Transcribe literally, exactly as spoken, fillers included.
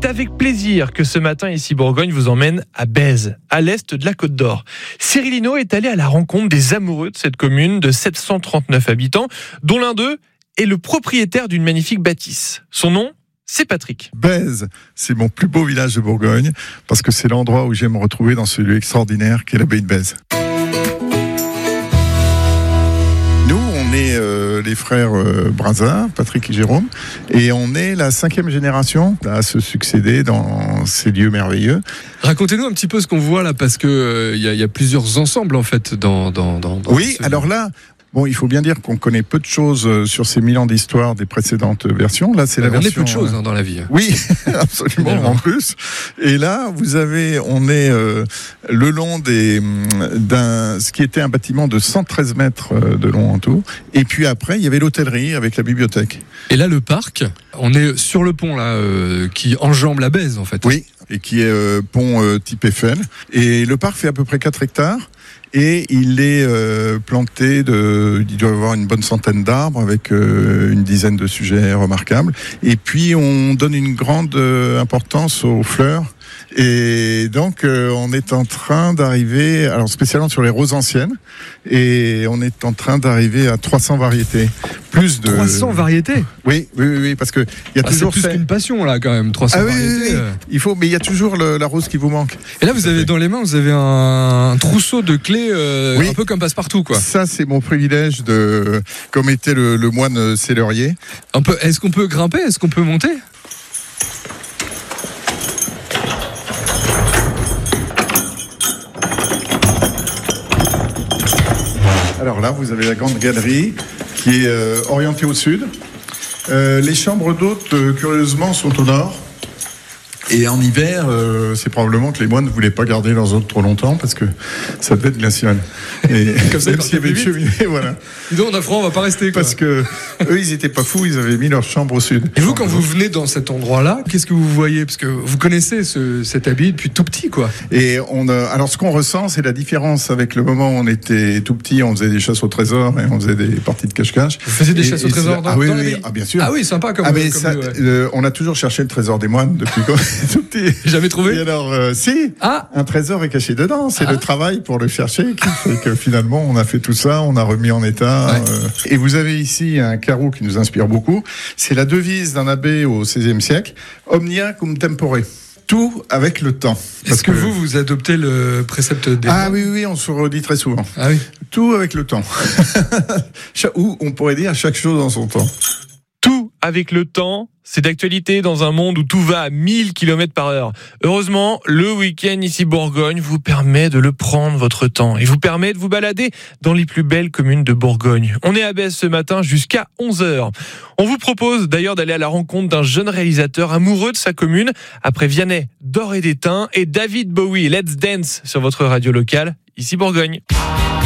C'est avec plaisir que ce matin, ici Bourgogne, vous emmène à Bèze, à l'est de la Côte d'Or. Cyril Hinault est allé à la rencontre des amoureux de cette commune de sept cent trente-neuf habitants, dont l'un d'eux est le propriétaire d'une magnifique bâtisse. Son nom ? C'est Patrick. Bèze, c'est mon plus beau village de Bourgogne, parce que c'est l'endroit où j'aime me retrouver dans ce lieu extraordinaire qu'est l'abbaye de Bèze. Nous, on est euh, les frères euh, Brazza, Patrick et Jérôme, et on est la cinquième génération à se succéder dans ces lieux merveilleux. Racontez-nous un petit peu ce qu'on voit là, parce que il euh, y, y a plusieurs ensembles en fait dans. dans, dans, dans oui, ce... alors là. Bon, il faut bien dire qu'on connaît peu de choses sur ces mille ans d'histoire des précédentes versions. Là, c'est bah, la on version. On est peu de choses hein, dans la vie. Oui, absolument, en plus. Et là, vous avez, on est euh, le long des, d'un, ce qui était un bâtiment de cent treize mètres de long en tout. Et puis après, il y avait l'hôtellerie avec la bibliothèque. Et là, le parc, on est sur le pont là, euh, qui enjambe la Bèze en fait. Oui, et qui est euh, pont euh, type Eiffel. Et le parc fait à peu près quatre hectares. Et il est euh, planté de, il doit y avoir une bonne centaine d'arbres avec euh, une dizaine de sujets remarquables. Et puis on donne une grande euh, importance aux fleurs. Et donc euh, on est en train d'arriver, alors spécialement sur les roses anciennes, et on est en train d'arriver à trois cents variétés. Plus de trois cents variétés. Oui, oui, oui, oui parce que il y a ah, toujours c'est plus fait... qu'une passion là quand même. trois cents ah, oui, variétés. Oui, oui. Il faut, mais il y a toujours le, la rose qui vous manque. Et là, vous avez dans les mains, vous avez un, un trousseau de clés, euh, oui. un peu comme Passepartout, quoi. Ça, c'est mon privilège de, comme était le, le moine Célerier. Un peu. Est-ce qu'on peut grimper ? Est-ce qu'on peut monter ? Alors là, vous avez la grande galerie qui est euh, orientée au sud. Euh, les chambres d'hôtes, euh, curieusement, sont au nord. Et en hiver, euh, c'est probablement que les moines ne voulaient pas garder leurs hôtes trop longtemps parce que ça devait être glacial. Et comme ça, même s'il y avait une cheminée, voilà. Donc on a froid, on va pas rester. Quoi. Parce que eux, ils étaient pas fous, ils avaient mis leur chambre au sud. Et vous, quand vous venez dans cet endroit-là, qu'est-ce que vous voyez ? Parce que vous connaissez ce, cet abbaye depuis tout petit, quoi. Et on, a, alors ce qu'on ressent, c'est la différence avec le moment où on était tout petit, on faisait des chasses au trésor et on faisait des parties de cache-cache. Vous faisiez des et, chasses au trésor dans, ah oui, dans oui, l'abbaye ? Ah bien sûr. Ah oui, sympa comme. Ah mais comme ça, le, ouais. euh, on a toujours cherché le trésor des moines depuis qu'on est tout petit. Jamais trouvé ? Et alors, euh, si, ah. un trésor est caché dedans. C'est ah. le travail pour le chercher qui fait que finalement, on a fait tout ça, on a remis en état. Ouais. Euh, et vous avez ici un carreau qui nous inspire beaucoup. C'est la devise d'un abbé au seizième siècle, Omnia cum tempore. Tout avec le temps. Est-ce que, que vous, vous adoptez le précepte des... Ah oui, oui, on se redit très souvent. Ah oui. Tout avec le temps. Ou on pourrait dire chaque chose dans son temps. Tout avec le temps, c'est d'actualité dans un monde où tout va à mille kilomètres par heure. Heureusement, le week-end ici Bourgogne vous permet de le prendre votre temps et vous permet de vous balader dans les plus belles communes de Bourgogne. On est à Bèze ce matin jusqu'à onze heures. On vous propose d'ailleurs d'aller à la rencontre d'un jeune réalisateur amoureux de sa commune. Après Vianney, D'Or et d'Étain et David Bowie, Let's Dance sur votre radio locale, ici Bourgogne.